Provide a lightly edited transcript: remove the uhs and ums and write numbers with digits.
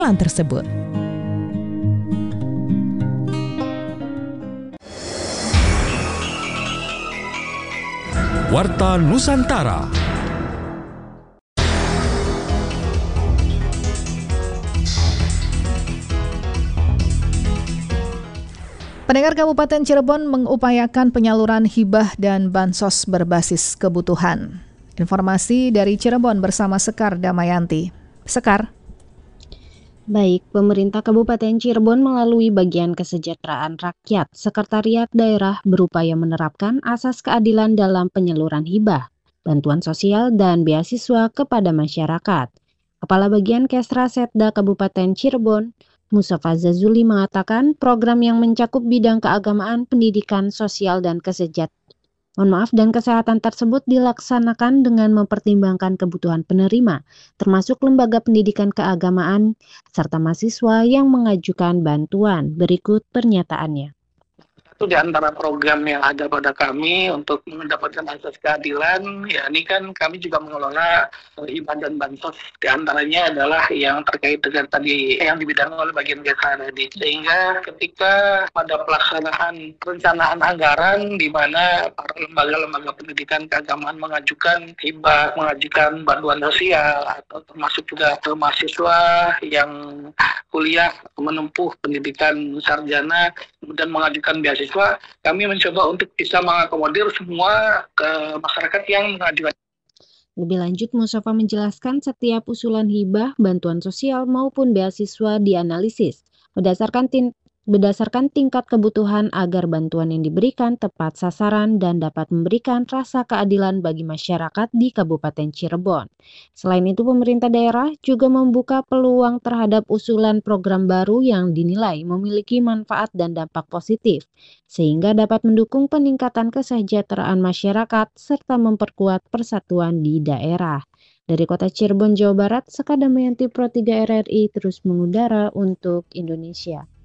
tersebut. Warta Nusantara. Pendengar, Kabupaten Cirebon mengupayakan penyaluran hibah dan bansos berbasis kebutuhan. Informasi dari Cirebon bersama Sekar Damayanti. Sekar. Baik, pemerintah Kabupaten Cirebon melalui bagian kesejahteraan rakyat, Sekretariat Daerah berupaya menerapkan asas keadilan dalam penyaluran hibah, bantuan sosial, dan beasiswa kepada masyarakat. Kepala Bagian Kesra Setda Kabupaten Cirebon, Mustafa Zazuli mengatakan program yang mencakup bidang keagamaan, pendidikan, sosial, dan kesehatan tersebut dilaksanakan dengan mempertimbangkan kebutuhan penerima, termasuk lembaga pendidikan keagamaan, serta mahasiswa yang mengajukan bantuan. Berikut pernyataannya. Itu di antara program yang ada pada kami untuk mendapatkan asas keadilan, ya ini kan kami juga mengelola hibah dan bansos. Di antaranya adalah yang terkait dengan tadi yang dibidang oleh bagian desa tadi. Sehingga ketika pada pelaksanaan perencanaan anggaran di mana para lembaga-lembaga pendidikan keagamaan mengajukan hibah, mengajukan bantuan sosial, atau termasuk juga mahasiswa yang kuliah menempuh pendidikan sarjana, kemudian mengajukan beasiswa, kami mencoba untuk bisa mengakomodir semua ke masyarakat yang mengajukan. Lebih lanjut, Mustafa menjelaskan setiap usulan hibah, bantuan sosial maupun beasiswa dianalisis berdasarkan tingkat kebutuhan agar bantuan yang diberikan tepat sasaran dan dapat memberikan rasa keadilan bagi masyarakat di Kabupaten Cirebon. Selain itu, pemerintah daerah juga membuka peluang terhadap usulan program baru yang dinilai memiliki manfaat dan dampak positif, sehingga dapat mendukung peningkatan kesejahteraan masyarakat serta memperkuat persatuan di daerah. Dari Kota Cirebon, Jawa Barat, Sekar Damayanti Pro 3 RRI terus mengudara untuk Indonesia.